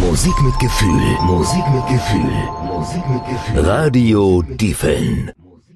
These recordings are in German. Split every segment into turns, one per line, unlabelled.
Musik mit Gefühl. Musik mit Gefühl. Musik mit Gefühl. Radio Diefeln.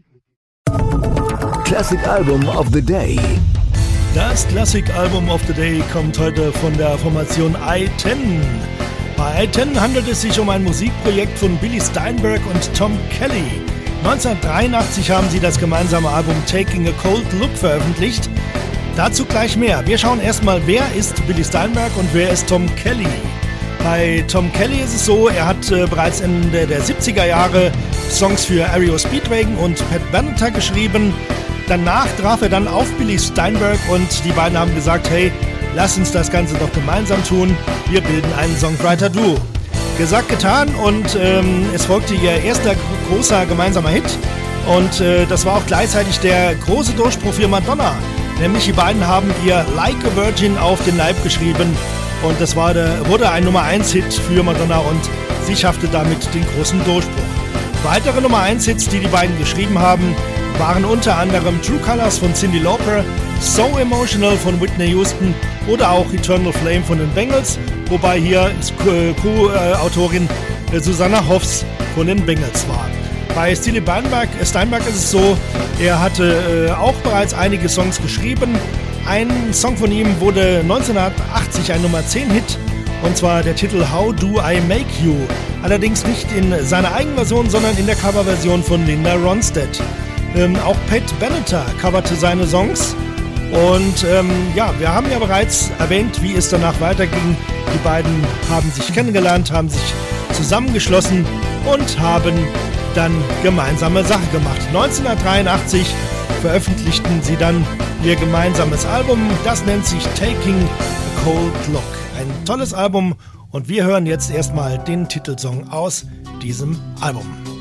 Classic Album of the Day.
Das Classic Album of the Day kommt heute von der Formation I-10. Bei I-10 handelt es sich um ein Musikprojekt von Billy Steinberg und Tom Kelly. 1983 haben sie das gemeinsame Album Taking a Cold Look veröffentlicht. Dazu gleich mehr. Wir schauen erstmal, wer ist Billy Steinberg und wer ist Tom Kelly. Bei Tom Kelly ist es so, er hat bereits Ende der 70er Jahre Songs für R.E.O. Speedwagon und Pat Benatar geschrieben. Danach traf er dann auf Billy Steinberg und die beiden haben gesagt, hey, lass uns das Ganze doch gemeinsam tun. Wir bilden einen Songwriter-Duo. Gesagt, getan und es folgte ihr erster großer gemeinsamer Hit und das war auch gleichzeitig der große Durchbruch für Madonna. Nämlich die beiden haben ihr Like a Virgin auf den Leib geschrieben und das wurde ein Nummer-1-Hit für Madonna und sie schaffte damit den großen Durchbruch. Weitere Nummer-1-Hits, die die beiden geschrieben haben, waren unter anderem True Colors von Cyndi Lauper, So Emotional von Whitney Houston oder auch Eternal Flame von den Bengals, wobei hier Co-Autorin Susanna Hoffs von den Bengals war. Bei Billy Steinberg ist es so, er hatte auch bereits einige Songs geschrieben. Ein Song von ihm wurde 1980 ein Nummer-10-Hit, und zwar der Titel How Do I Make You. Allerdings nicht in seiner Eigenversion, sondern in der Coverversion von Linda Ronstadt. Auch Pat Benatar coverte seine Songs. Und wir haben ja bereits erwähnt, wie es danach weiterging. Die beiden haben sich kennengelernt, haben sich zusammengeschlossen und haben dann gemeinsame Sache gemacht. 1983 veröffentlichten sie dann ihr gemeinsames Album. Das nennt sich Taking a Cold Look. Ein tolles Album und wir hören jetzt erstmal den Titelsong aus diesem Album.